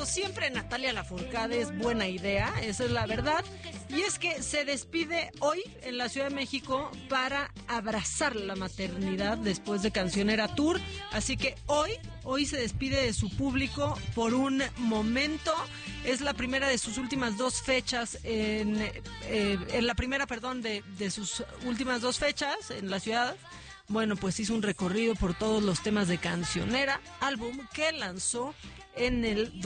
cierto, siempre Natalia Lafourcade es buena idea, esa es la verdad. Y es que se despide hoy en la Ciudad de México para abrazar la maternidad después de Cancionera Tour. Así que hoy se despide de su público por un momento. Es la primera de sus últimas dos fechas en la primera, de sus últimas dos fechas en la ciudad. Bueno, pues hizo un recorrido por todos los temas de Cancionera, álbum que lanzó en el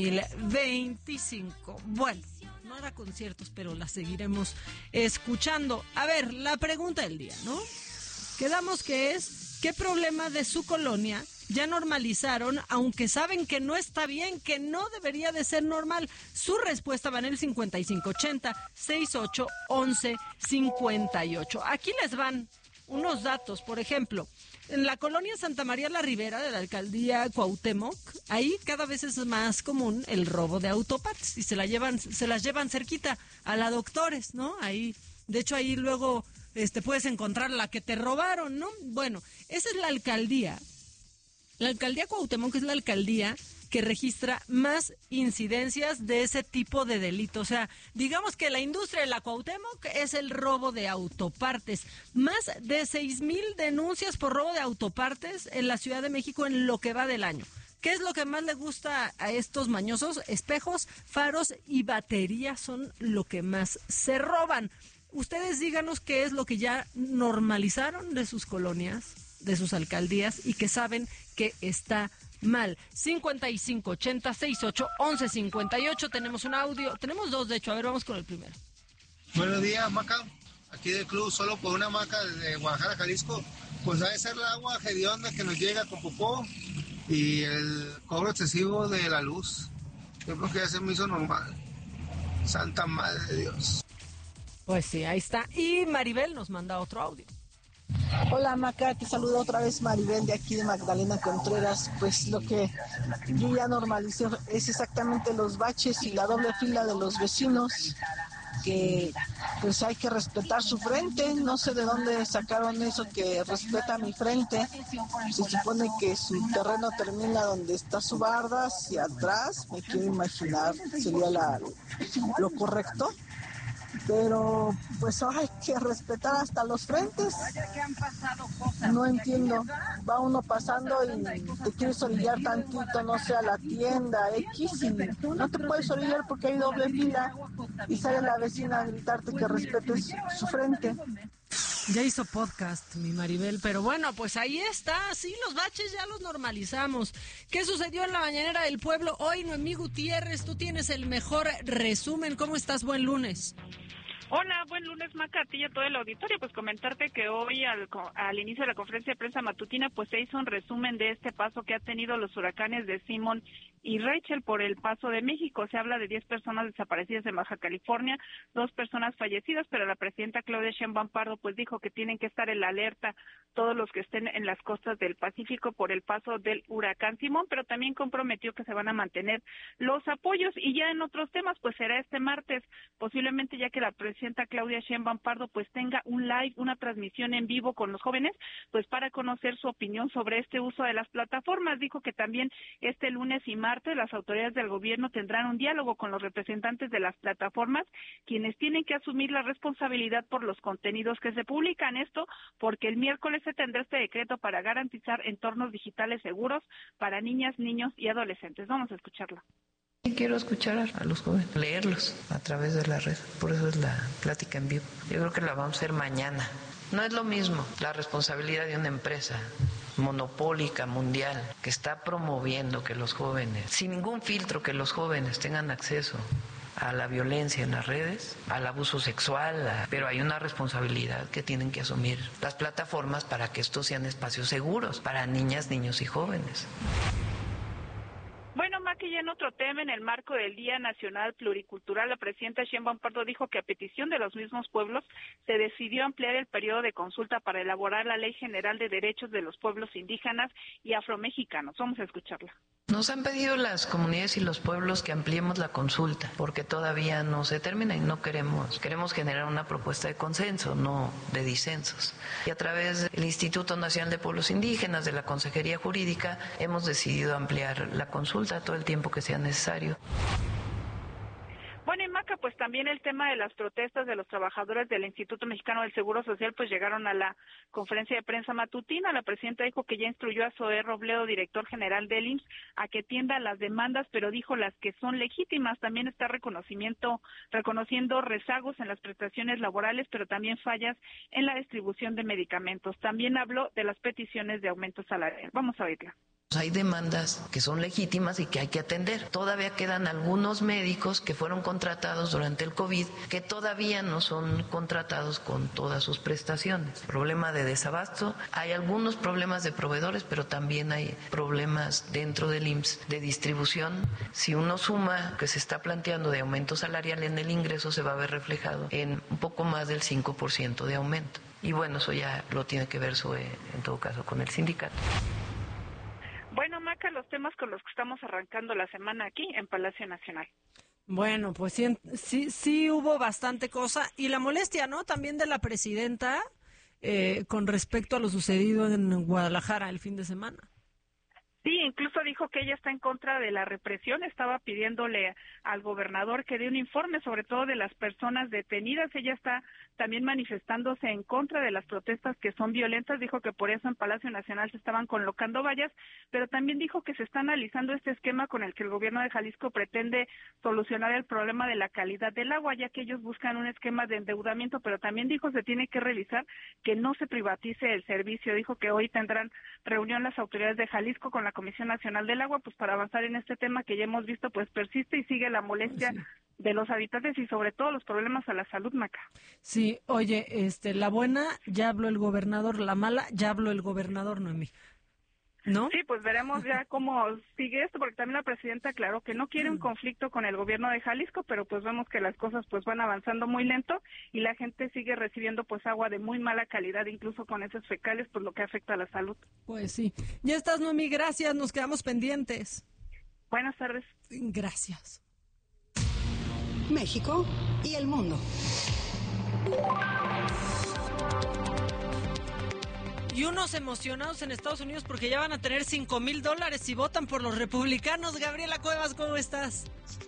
2025. Bueno, no hará conciertos, pero la seguiremos escuchando. A ver, la pregunta del día, ¿no? Quedamos que es, ¿qué problema de su colonia ya normalizaron, aunque saben que no está bien, que no debería de ser normal? Su respuesta va en el 5580-681158. Aquí les van unos datos. Por ejemplo, en la colonia Santa María la Ribera de la alcaldía Cuauhtémoc, ahí cada vez es más común el robo de autopartes y se las llevan cerquita a la Doctores, ¿no? Ahí, de hecho, ahí luego puedes encontrar la que te robaron, ¿no? Bueno, esa es la alcaldía. La alcaldía Cuauhtémoc es la alcaldía que registra más incidencias de ese tipo de delito. O sea, digamos que la industria de la Cuauhtémoc es el robo de autopartes. Más de 6,000 denuncias por robo de autopartes en la Ciudad de México en lo que va del año. ¿Qué es lo que más le gusta a estos mañosos? Espejos, faros y baterías son lo que más se roban. Ustedes díganos qué es lo que ya normalizaron de sus colonias, de sus alcaldías, y que saben que está mal. 5580-681158. Tenemos un audio, tenemos dos de hecho. A ver, vamos con el primero. Buenos días, Maca. Aquí del club, solo por una Maca de Guadalajara, Jalisco. Pues debe ser el agua hedionda que nos llega con popó y el cobro excesivo de la luz. Yo creo que ya se me hizo normal. Santa Madre de Dios. Pues sí, ahí está. Y Maribel nos manda otro audio. Hola Maca, te saludo otra vez Maribel de aquí de Magdalena Contreras. Pues lo que yo ya normalicé es exactamente los baches y la doble fila de los vecinos, que pues hay que respetar su frente. No sé de dónde sacaron eso que respeta mi frente. Se supone que su terreno termina donde está su barda, hacia atrás, me quiero imaginar, sería lo correcto. Pero pues hay que respetar hasta los frentes. No entiendo, va uno pasando y te quieres orillar tantito, no sé, a la tienda X, y no te puedes orillar porque hay doble fila y sale la vecina a gritarte que respetes su frente. Ya hizo podcast, mi Maribel, pero bueno, pues ahí está, sí, los baches ya los normalizamos. ¿Qué sucedió en la mañanera del pueblo hoy, Noemí Gutiérrez? Tú tienes el mejor resumen. ¿Cómo estás? Buen lunes. Hola, buen lunes, Maca, a ti y a todo el auditorio. Pues comentarte que hoy al inicio de la conferencia de prensa matutina pues se hizo un resumen de este paso que ha tenido los huracanes de Simón y Rachel por el paso de México. Se habla de 10 personas desaparecidas en Baja California, 2 personas fallecidas, pero la presidenta Claudia Sheinbaum Pardo pues dijo que tienen que estar en la alerta todos los que estén en las costas del Pacífico por el paso del huracán Simón, pero también comprometió que se van a mantener los apoyos. Y ya en otros temas, pues será este martes, posiblemente ya que la presidenta Claudia Sheinbaum Pardo pues tenga un live, una transmisión en vivo con los jóvenes, pues para conocer su opinión sobre este uso de las plataformas. Dijo que también este lunes y martes las autoridades del gobierno tendrán un diálogo con los representantes de las plataformas, quienes tienen que asumir la responsabilidad por los contenidos que se publican. Esto porque el miércoles se tendrá este decreto para garantizar entornos digitales seguros para niñas, niños y adolescentes. Vamos a escucharlo. Quiero escuchar a los jóvenes, leerlos a través de la red, por eso es la plática en vivo. Yo creo que la vamos a hacer mañana. No es lo mismo la responsabilidad de una empresa monopólica mundial que está promoviendo que los jóvenes, sin ningún filtro, que los jóvenes tengan acceso a la violencia en las redes, al abuso sexual, pero hay una responsabilidad que tienen que asumir las plataformas para que estos sean espacios seguros para niñas, niños y jóvenes. Bueno, Maki, ya en otro tema, en el marco del Día Nacional Pluricultural, la presidenta Sheinbaum Pardo dijo que a petición de los mismos pueblos se decidió ampliar el periodo de consulta para elaborar la Ley General de Derechos de los Pueblos Indígenas y Afromexicanos. Vamos a escucharla. Nos han pedido las comunidades y los pueblos que ampliemos la consulta, porque todavía no se termina y no queremos generar una propuesta de consenso, no de disensos. Y a través del Instituto Nacional de Pueblos Indígenas, de la Consejería Jurídica, hemos decidido ampliar la consulta todo el tiempo que sea necesario. Bueno, y Maca, pues también el tema de las protestas de los trabajadores del Instituto Mexicano del Seguro Social, pues llegaron a la conferencia de prensa matutina. La presidenta dijo que ya instruyó a Zoé Robledo, director general del IMSS, a que atienda las demandas, pero dijo las que son legítimas. También está reconociendo rezagos en las prestaciones laborales, pero también fallas en la distribución de medicamentos. También habló de las peticiones de aumento salarial. Vamos a oírla. Hay demandas que son legítimas y que hay que atender. Todavía quedan algunos médicos que fueron contratados durante el COVID que todavía no son contratados con todas sus prestaciones. Problema de desabasto. Hay algunos problemas de proveedores, pero también hay problemas dentro del IMSS de distribución. Si uno suma que se está planteando de aumento salarial en el ingreso, se va a ver reflejado en un poco más del 5% de aumento. Y bueno, eso ya lo tiene que ver en todo caso con el sindicato. Bueno, Maca, los temas con los que estamos arrancando la semana aquí en Palacio Nacional. Bueno, pues sí hubo bastante cosa. Y la molestia, ¿no? También de la presidenta con respecto a lo sucedido en Guadalajara el fin de semana. Sí, incluso dijo que ella está en contra de la represión, estaba pidiéndole al gobernador que dé un informe sobre todo de las personas detenidas. Ella está también manifestándose en contra de las protestas que son violentas, dijo que por eso en Palacio Nacional se estaban colocando vallas, pero también dijo que se está analizando este esquema con el que el gobierno de Jalisco pretende solucionar el problema de la calidad del agua, ya que ellos buscan un esquema de endeudamiento, pero también dijo se tiene que revisar que no se privatice el servicio. Dijo que hoy tendrán reunión las autoridades de Jalisco con la Comisión Nacional del Agua, pues para avanzar en este tema que ya hemos visto, pues persiste y sigue la molestia de los habitantes y sobre todo los problemas a la salud, Maca. Sí, oye, la buena ya habló el gobernador, la mala ya habló el gobernador, Noemí, ¿no? Sí, pues veremos ya cómo sigue esto, porque también la presidenta aclaró que no quiere un conflicto con el gobierno de Jalisco, pero pues vemos que las cosas pues van avanzando muy lento y la gente sigue recibiendo pues agua de muy mala calidad, incluso con heces fecales, pues lo que afecta a la salud. Pues sí. Ya estás, Noemí, gracias, nos quedamos pendientes. Buenas tardes. Gracias. México y el mundo. Y unos emocionados en Estados Unidos porque ya van a tener $5,000 si votan por los republicanos. Gabriela Cuevas, ¿cómo estás?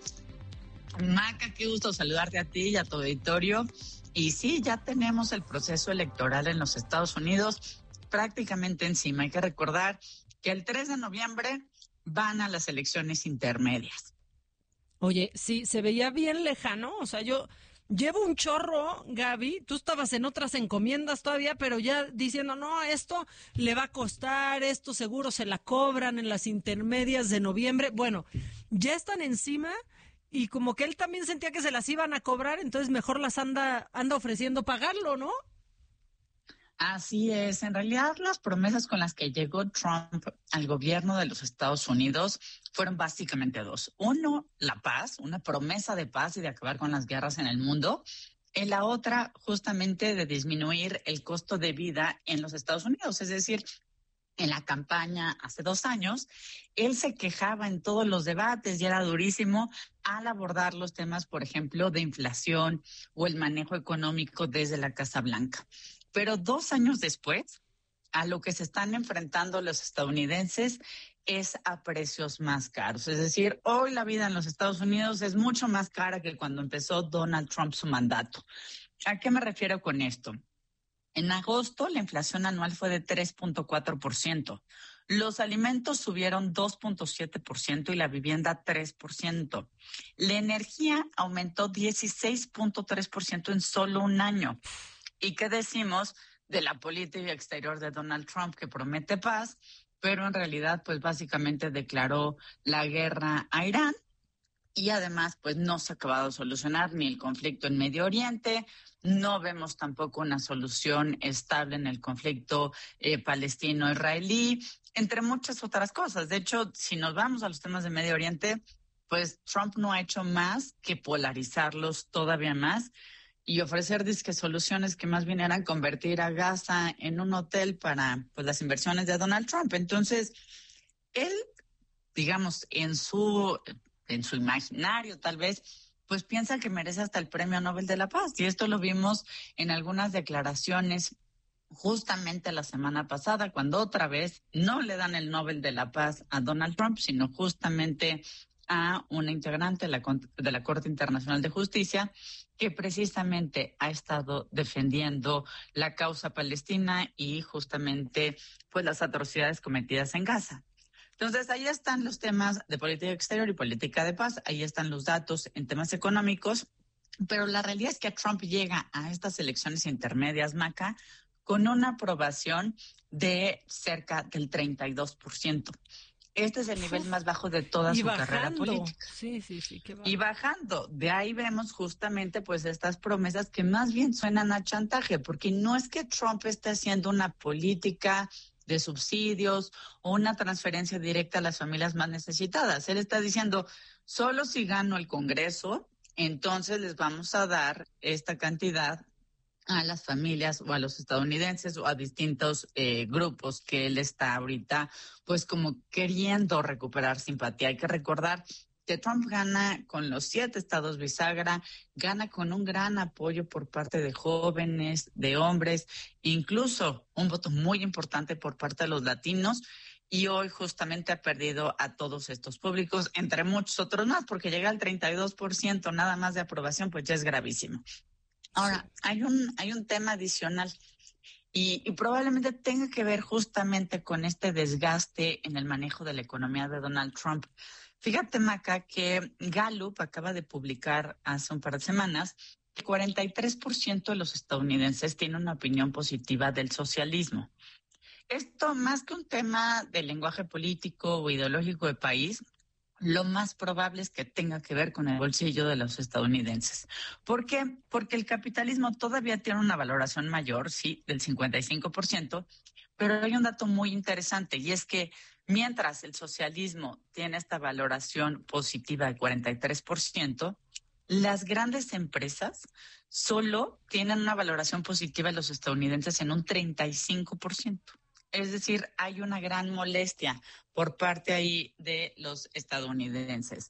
Maca, qué gusto saludarte a ti y a tu auditorio. Y sí, ya tenemos el proceso electoral en los Estados Unidos prácticamente encima. Hay que recordar que el 3 de noviembre van a las elecciones intermedias. Oye, sí, se veía bien lejano. O sea, yo llevo un chorro, Gaby. Tú estabas en otras encomiendas todavía, pero ya diciendo, no, esto le va a costar, esto seguro se la cobran en las intermedias de noviembre. Bueno, ya están encima y como que él también sentía que se las iban a cobrar, entonces mejor las anda ofreciendo pagarlo, ¿no? Así es. En realidad, las promesas con las que llegó Trump al gobierno de los Estados Unidos fueron básicamente dos. Uno, la paz, una promesa de paz y de acabar con las guerras en el mundo. Y la otra, justamente, de disminuir el costo de vida en los Estados Unidos. Es decir, en la campaña hace 2 años, él se quejaba en todos los debates y era durísimo al abordar los temas, por ejemplo, de inflación o el manejo económico desde la Casa Blanca. Pero 2 años después, a lo que se están enfrentando los estadounidenses es a precios más caros. Es decir, hoy la vida en los Estados Unidos es mucho más cara que cuando empezó Donald Trump su mandato. ¿A qué me refiero con esto? En agosto, la inflación anual fue de 3.4%. Los alimentos subieron 2.7% y la vivienda 3%. La energía aumentó 16.3% en solo un año. ¿Y qué decimos de la política exterior de Donald Trump, que promete paz, pero en realidad pues básicamente declaró la guerra a Irán? Y además pues no se ha acabado de solucionar ni el conflicto en Medio Oriente, no vemos tampoco una solución estable en el conflicto palestino-israelí, entre muchas otras cosas. De hecho, si nos vamos a los temas de Medio Oriente, pues Trump no ha hecho más que polarizarlos todavía más y ofrecer soluciones que más bien eran convertir a Gaza en un hotel para pues las inversiones de Donald Trump. Entonces, él digamos, en su imaginario tal vez, pues piensa que merece hasta el Premio Nobel de la Paz. Y esto lo vimos en algunas declaraciones justamente la semana pasada, cuando otra vez no le dan el Nobel de la Paz a Donald Trump, sino justamente a una integrante de la Corte Internacional de Justicia, que precisamente ha estado defendiendo la causa palestina y justamente pues las atrocidades cometidas en Gaza. Entonces, ahí están los temas de política exterior y política de paz, ahí están los datos en temas económicos, pero la realidad es que Trump llega a estas elecciones intermedias, Maca, con una aprobación de cerca del 32%. Este es el nivel más bajo de toda su carrera política. Sí, qué bárbaro. Y bajando, de ahí vemos justamente pues estas promesas que más bien suenan a chantaje, porque no es que Trump esté haciendo una política de subsidios o una transferencia directa a las familias más necesitadas. Él está diciendo, solo si gano el Congreso, entonces les vamos a dar esta cantidad a las familias o a los estadounidenses o a distintos grupos que él está ahorita pues como queriendo recuperar simpatía. Hay que recordar que Trump gana con los 7 estados bisagra, gana con un gran apoyo por parte de jóvenes, de hombres, incluso un voto muy importante por parte de los latinos, y hoy justamente ha perdido a todos estos públicos, entre muchos otros más, porque llega al 32% nada más de aprobación, pues ya es gravísimo. Ahora, hay un tema adicional y probablemente tenga que ver justamente con este desgaste en el manejo de la economía de Donald Trump. Fíjate, Maca, que Gallup acaba de publicar hace un par de semanas que 43% de los estadounidenses tienen una opinión positiva del socialismo. Esto, más que un tema de lenguaje político o ideológico de país, lo más probable es que tenga que ver con el bolsillo de los estadounidenses. ¿Por qué? Porque el capitalismo todavía tiene una valoración mayor, sí, del 55%, pero hay un dato muy interesante y es que mientras el socialismo tiene esta valoración positiva del 43%, las grandes empresas solo tienen una valoración positiva de los estadounidenses en un 35%. Es decir, hay una gran molestia por parte ahí de los estadounidenses.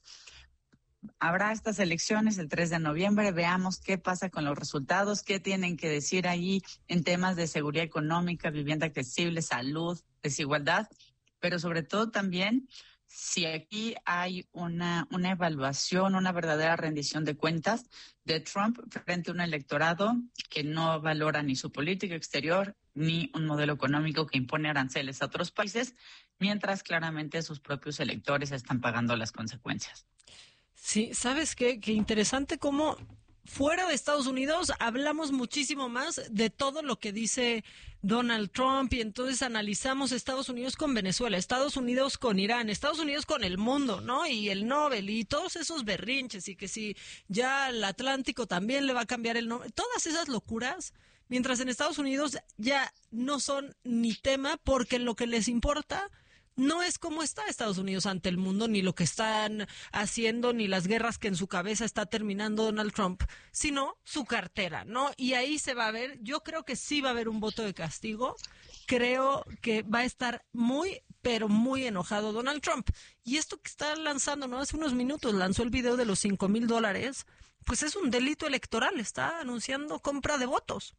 Habrá estas elecciones el 3 de noviembre, veamos qué pasa con los resultados, qué tienen que decir ahí en temas de seguridad económica, vivienda accesible, salud, desigualdad, pero sobre todo también si aquí hay una evaluación, una verdadera rendición de cuentas de Trump frente a un electorado que no valora ni su política exterior ni un modelo económico que impone aranceles a otros países, mientras claramente sus propios electores están pagando las consecuencias. Sí, ¿sabes qué? Qué interesante cómo fuera de Estados Unidos hablamos muchísimo más de todo lo que dice Donald Trump y entonces analizamos Estados Unidos con Venezuela, Estados Unidos con Irán, Estados Unidos con el mundo, ¿no? Y el Nobel y todos esos berrinches y que si ya el Atlántico también le va a cambiar el nombre, todas esas locuras, mientras en Estados Unidos ya no son ni tema porque lo que les importa no es cómo está Estados Unidos ante el mundo, ni lo que están haciendo, ni las guerras que en su cabeza está terminando Donald Trump, sino su cartera, ¿no? Y ahí se va a ver, yo creo que sí va a haber un voto de castigo, creo que va a estar muy, pero muy enojado Donald Trump. Y esto que está lanzando, ¿no? Hace unos minutos lanzó el video de los $5,000, pues es un delito electoral, está anunciando compra de votos.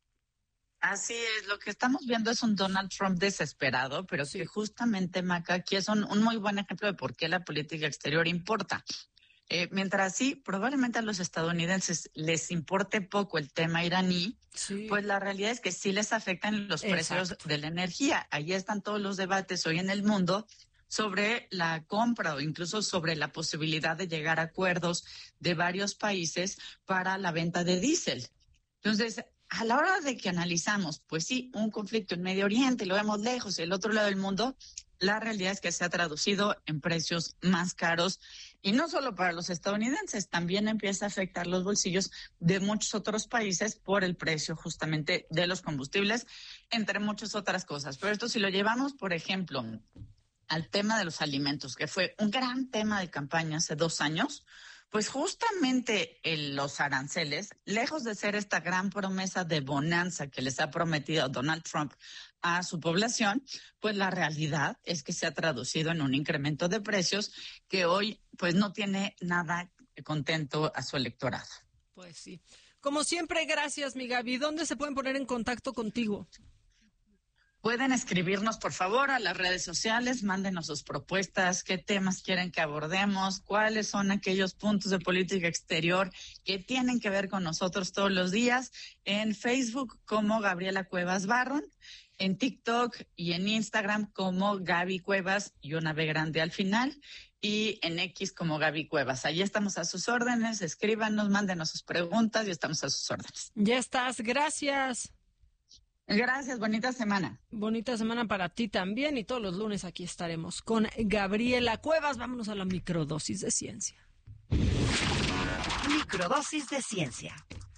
Así es, lo que estamos viendo es un Donald Trump desesperado, pero sí, que justamente, Maca, aquí es un muy buen ejemplo de por qué la política exterior importa. Mientras sí, probablemente a los estadounidenses les importe poco el tema iraní, sí, pues la realidad es que sí les afectan los precios de la energía. Ahí están todos los debates hoy en el mundo sobre la compra o incluso sobre la posibilidad de llegar a acuerdos de varios países para la venta de diésel. Entonces, a la hora de que analizamos, pues sí, un conflicto en Medio Oriente, lo vemos lejos, el otro lado del mundo, la realidad es que se ha traducido en precios más caros y no solo para los estadounidenses, también empieza a afectar los bolsillos de muchos otros países por el precio justamente de los combustibles, entre muchas otras cosas. Pero esto si lo llevamos, por ejemplo, al tema de los alimentos, que fue un gran tema de campaña hace 2 años, Pues justamente los aranceles, lejos de ser esta gran promesa de bonanza que les ha prometido Donald Trump a su población, pues la realidad es que se ha traducido en un incremento de precios que hoy pues no tiene nada contento a su electorado. Pues sí. Como siempre, gracias, mi Gaby. ¿Dónde se pueden poner en contacto contigo? Pueden escribirnos, por favor, a las redes sociales, mándenos sus propuestas, qué temas quieren que abordemos, cuáles son aquellos puntos de política exterior que tienen que ver con nosotros todos los días, en Facebook como Gabriela Cuevas Barron, en TikTok y en Instagram como Gaby Cuevas y una B grande al final, y en X como Gaby Cuevas. Allí estamos a sus órdenes, escríbanos, mándenos sus preguntas y estamos a sus órdenes. Ya estás, gracias. Gracias, bonita semana. Bonita semana para ti también y todos los lunes aquí estaremos con Gabriela Cuevas. Vámonos a la microdosis de ciencia. Microdosis de ciencia.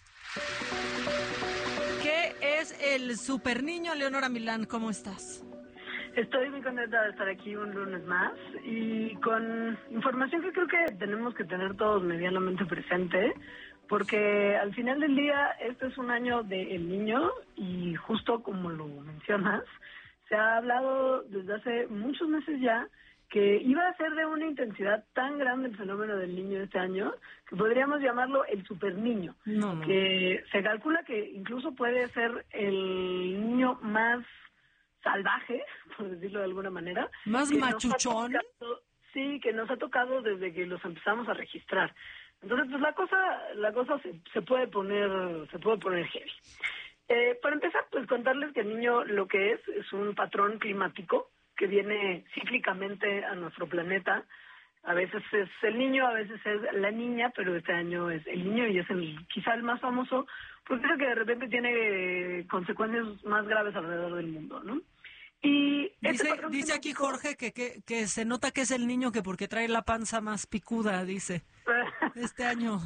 ¿Qué es el super niño? Leonora Milán, ¿cómo estás? Estoy muy contenta de estar aquí un lunes más y con información que creo que tenemos que tener todos medianamente presente, porque al final del día este es un año del niño y justo como lo mencionas, se ha hablado desde hace muchos meses ya que iba a ser de una intensidad tan grande el fenómeno del niño este año que podríamos llamarlo el super niño, que se calcula que incluso puede ser el niño más salvaje, por decirlo de alguna manera. Más machuchón. Sí, que nos ha tocado desde que los empezamos a registrar. Entonces, pues la cosa se puede poner heavy. Para empezar, pues contarles que el niño lo que es un patrón climático que viene cíclicamente a nuestro planeta. A veces es el niño, a veces es la niña, pero este año es el niño y es quizá el más famoso, porque es el que de repente tiene consecuencias más graves alrededor del mundo, ¿no? Y dice aquí Jorge que se nota que es el niño que porque trae la panza más picuda, dice, este año.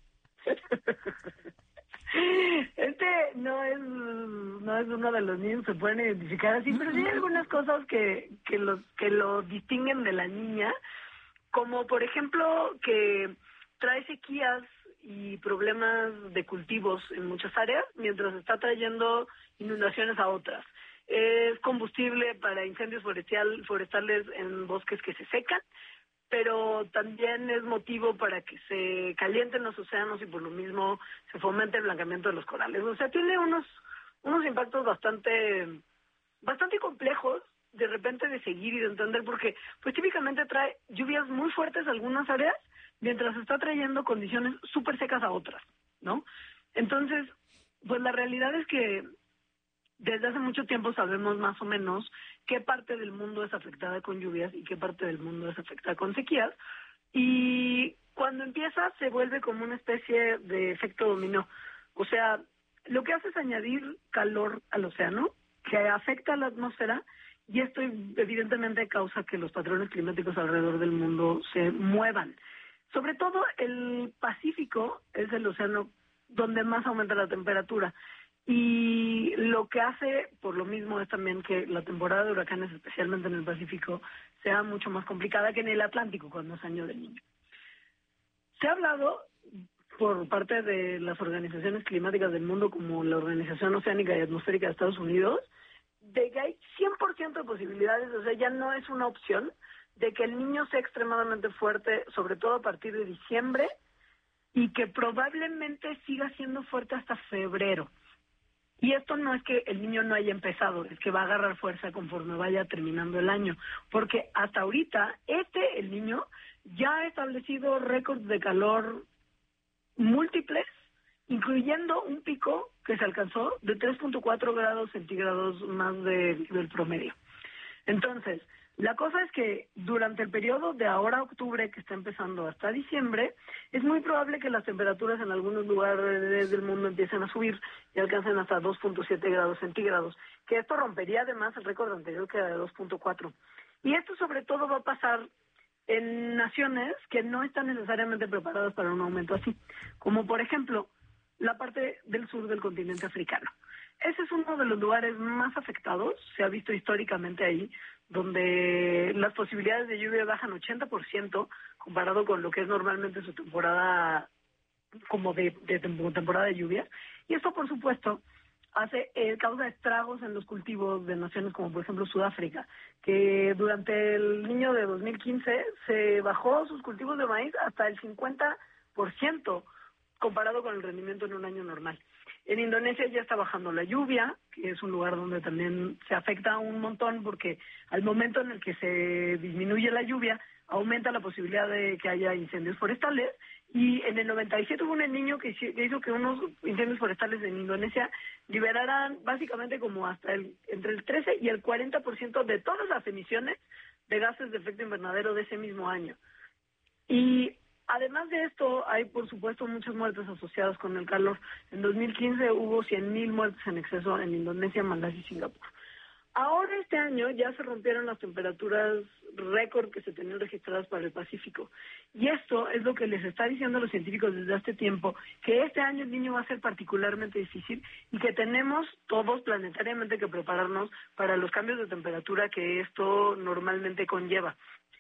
Este no es uno de los niños que se pueden identificar así, pero sí hay algunas cosas que lo distinguen de la niña, como por ejemplo que trae sequías y problemas de cultivos en muchas áreas, mientras está trayendo inundaciones a otras. Es combustible para incendios forestales en bosques que se secan, pero también es motivo para que se calienten los océanos y por lo mismo se fomente el blanqueamiento de los corales. O sea, tiene unos impactos bastante complejos de repente de seguir y de entender, porque pues típicamente trae lluvias muy fuertes a algunas áreas, mientras está trayendo condiciones súper secas a otras, ¿no? Entonces, pues la realidad es que desde hace mucho tiempo sabemos más o menos qué parte del mundo es afectada con lluvias y qué parte del mundo es afectada con sequías. Y cuando empieza se vuelve como una especie de efecto dominó. O sea, lo que hace es añadir calor al océano, que afecta a la atmósfera, y esto evidentemente causa que los patrones climáticos alrededor del mundo se muevan. Sobre todo el Pacífico es el océano donde más aumenta la temperatura. Y lo que hace, por lo mismo, es también que la temporada de huracanes, especialmente en el Pacífico, sea mucho más complicada que en el Atlántico, cuando es año del niño. Se ha hablado, por parte de las organizaciones climáticas del mundo, como la Organización Oceánica y Atmosférica de Estados Unidos, de que hay 100% de posibilidades, o sea, ya no es una opción, de que el niño sea extremadamente fuerte, sobre todo a partir de diciembre, y que probablemente siga siendo fuerte hasta febrero. Y esto no es que el niño no haya empezado, es que va a agarrar fuerza conforme vaya terminando el año. Porque hasta ahorita, el niño, ya ha establecido récords de calor múltiples, incluyendo un pico que se alcanzó de 3.4 grados centígrados más del promedio. Entonces, la cosa es que durante el periodo de ahora a octubre, que está empezando hasta diciembre, es muy probable que las temperaturas en algunos lugares del mundo empiecen a subir y alcancen hasta 2.7 grados centígrados, que esto rompería además el récord anterior, que era de 2.4. Y esto sobre todo va a pasar en naciones que no están necesariamente preparadas para un aumento así, como por ejemplo la parte del sur del continente africano. ese es uno de los lugares más afectados, se ha visto históricamente ahí, donde las posibilidades de lluvia bajan 80% comparado con lo que es normalmente su temporada, como de temporada de lluvias. Y esto, por supuesto, causa estragos en los cultivos de naciones como, por ejemplo, Sudáfrica, que durante el Niño de 2015 se bajó sus cultivos de maíz hasta el 50% comparado con el rendimiento en un año normal. En Indonesia ya está bajando la lluvia, que es un lugar donde también se afecta un montón porque al momento en el que se disminuye la lluvia, aumenta la posibilidad de que haya incendios forestales. Y en el 97 hubo un niño que hizo que unos incendios forestales en Indonesia liberaran básicamente como hasta entre el 13 y el 40% de todas las emisiones de gases de efecto invernadero de ese mismo año. Y además de esto, hay por supuesto muchas muertes asociadas con el calor. En 2015 hubo 100.000 muertes en exceso en Indonesia, Malasia y Singapur. Ahora este año ya se rompieron las temperaturas récord que se tenían registradas para el Pacífico. Y esto es lo que les está diciendo a los científicos desde hace tiempo, que este año el Niño va a ser particularmente difícil y que tenemos todos planetariamente que prepararnos para los cambios de temperatura que esto normalmente conlleva.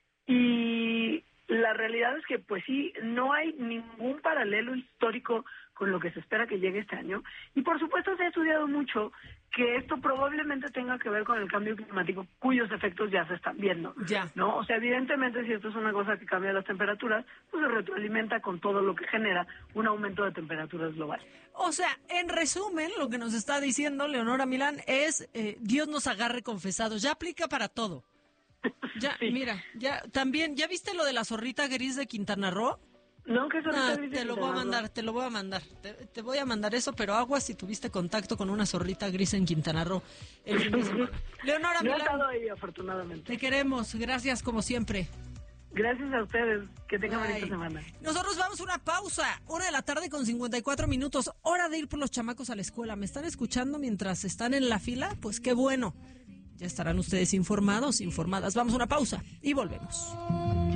Y la realidad es que, pues sí, no hay ningún paralelo histórico con lo que se espera que llegue este año. Y por supuesto se ha estudiado mucho que esto probablemente tenga que ver con el cambio climático, cuyos efectos ya se están viendo. ¿No? O sea, evidentemente, si esto es una cosa que cambia las temperaturas, pues se retroalimenta con todo lo que genera un aumento de temperaturas global. O sea, en resumen, lo que nos está diciendo Leonora Milán es Dios nos agarre confesados. Ya aplica para todo. Ya, sí. Mira, ya también, ¿ya viste lo de la zorrita gris de Quintana Roo? No, que zorrita gris de te lo voy a mandar. Te voy a mandar eso, pero aguas si tuviste contacto con una zorrita gris en Quintana Roo el fin de semana. Leonora no Milán, he estado ahí, afortunadamente. Te queremos, gracias como siempre. Gracias a ustedes, que tengan bonita semana. Nosotros vamos a una pausa, 1:54 p.m, hora de ir por los chamacos a la escuela. ¿Me están escuchando mientras están en la fila? Pues qué bueno. Ya estarán ustedes informadas. Vamos a una pausa y volvemos.